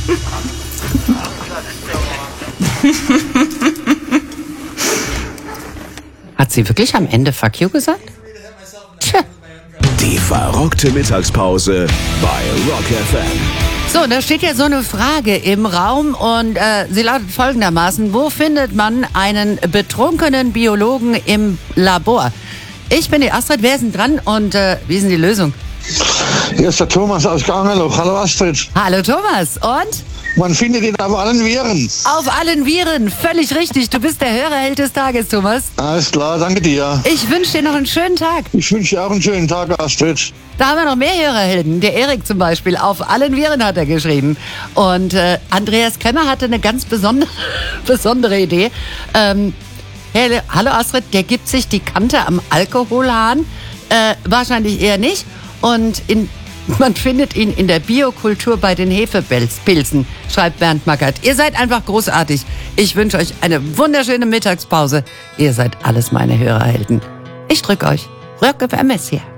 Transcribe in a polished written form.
Hat sie wirklich am Ende Fuck you gesagt? Tja. Die verrückte Mittagspause bei Rock FM. So, da steht ja so eine Frage im Raum und sie lautet folgendermaßen: Wo findet man einen betrunkenen Biologen im Labor? Ich bin die Astrid, wer ist denn dran und wie ist denn die Lösung? Hier ist der Thomas aus Garmelow. Hallo Astrid. Hallo Thomas, und? Man findet ihn auf allen Viren. Auf allen Viren, völlig richtig. Du bist der Hörerheld des Tages, Thomas. Alles klar, danke dir. Ich wünsche dir noch einen schönen Tag. Ich wünsche dir auch einen schönen Tag, Astrid. Da haben wir noch mehr Hörerhelden. Der Erik zum Beispiel, auf allen Viren hat er geschrieben. Und Andreas Kremmer hatte eine ganz besondere Idee. Hallo Astrid, der gibt sich die Kante am Alkoholhahn. Wahrscheinlich eher nicht. Und man findet ihn in der Biokultur bei den Hefepilzen, schreibt Bernd Mackert. Ihr seid einfach großartig. Ich wünsche euch eine wunderschöne Mittagspause. Ihr seid alles meine Hörerhelden. Ich drück euch. Rock FM ist hier.